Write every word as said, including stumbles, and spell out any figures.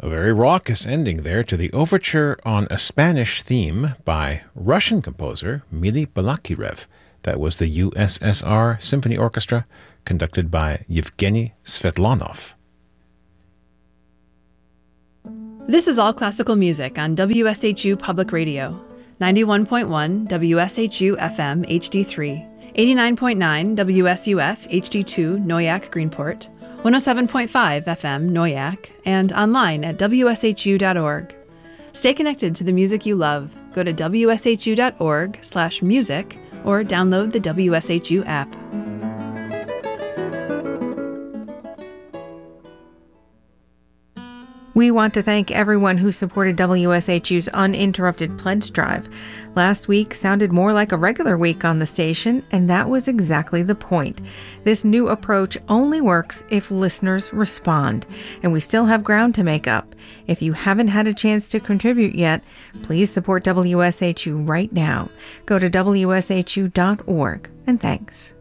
A very raucous ending there to the overture on a Spanish theme by Russian composer Mili Balakirev. That was the U S S R Symphony Orchestra, conducted by Yevgeny Svetlanov. This is All Classical Music on W S H U Public Radio, ninety-one point one W S H U F M H D three, eighty-nine point nine W S U F H D two Noyak Greenport, one oh seven point five F M Noyak, and online at W S H U dot org. Stay connected to the music you love. Go to W S H U dot org slash music or download the W S H U app. We want to thank everyone who supported W S H U's Uninterrupted Pledge Drive. Last week sounded more like a regular week on the station, and that was exactly the point. This new approach only works if listeners respond, and we still have ground to make up. If you haven't had a chance to contribute yet, please support W S H U right now. Go to W S H U dot org, and thanks.